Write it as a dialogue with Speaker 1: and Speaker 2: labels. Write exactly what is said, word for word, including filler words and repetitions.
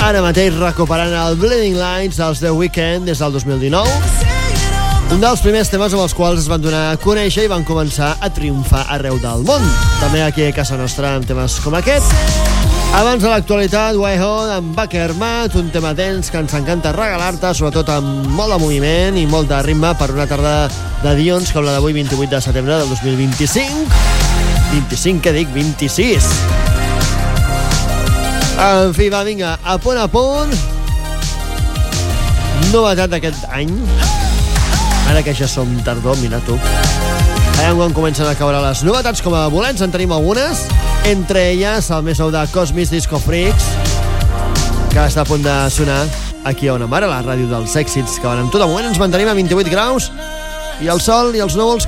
Speaker 1: Ara mateix recuperant el Bleeding Lines dels The Weeknd des del dos mil dinou. Un dels primers temes amb els quals es van donar a conèixer i van començar a triomfar arreu del món. També aquí a casa nostra amb temes com aquest. Abans de l'actualitat, Wayhole amb Buckermat, un tema dens que ens encanta regalar-te, sobretot amb molt de moviment i molt de ritme per una tarda de Dions com la d'avui, vint-i-vuit de setembre del dos mil vint-i-cinc. vint-i-cinc, què dic? vint-i-sis. En fi, va, vinga, a punt a punt. Novetat d'aquest any. Ara que ja som tardor, mira tu. Allà quan comencen a caure les novetats com a bolets, en tenim algunes. Entre elles, el més nou de Cosmis Disco Freaks, que està a punt de sonar aquí a Ona Mar, a la ràdio dels èxits, que van en tot moment ens mantenim a vint-i-vuit graus, i el sol i els núvols